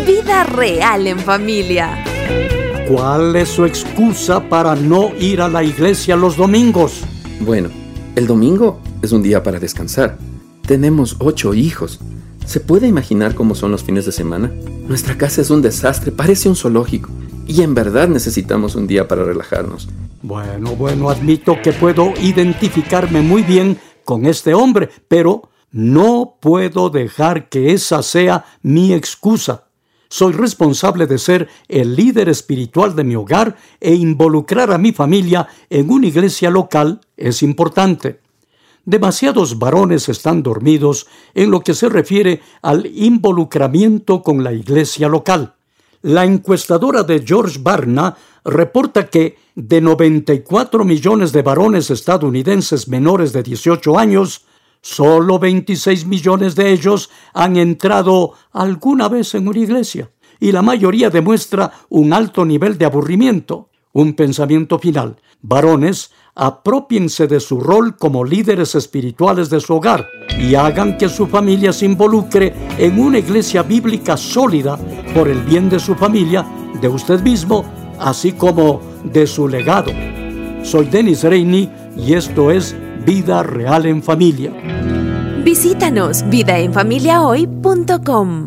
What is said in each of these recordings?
Vida real en familia. ¿Cuál es su excusa para no ir a la iglesia los domingos? Bueno, el domingo es un día para descansar. Tenemos 8 hijos. ¿Se puede imaginar cómo son los fines de semana? Nuestra casa es un desastre, parece un zoológico. Y en verdad necesitamos un día para relajarnos. Bueno, admito que puedo identificarme muy bien con este hombre, pero no puedo dejar que esa sea mi excusa. Soy responsable de ser el líder espiritual de mi hogar e involucrar a mi familia en una iglesia local es importante. Demasiados varones están dormidos en lo que se refiere al involucramiento con la iglesia local. La encuestadora de George Barna reporta que de 94 millones de varones estadounidenses menores de 18 años, solo 26 millones de ellos han entrado alguna vez en una iglesia, y la mayoría demuestra un alto nivel de aburrimiento. Un pensamiento final: varones, aprópiense de su rol como líderes espirituales de su hogar y hagan que su familia se involucre en una iglesia bíblica sólida por el bien de su familia, de usted mismo, así como de su legado. Soy Dennis Rainey y esto es Vida Real en Familia. Visítanos vidaenfamiliahoy.com.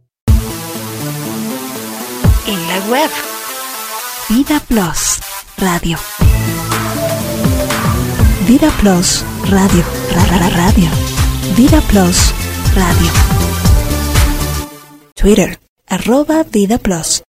En la web Vida Plus Radio. Vida Plus Radio. Radio. Vida Plus Radio. Twitter @Vida Plus.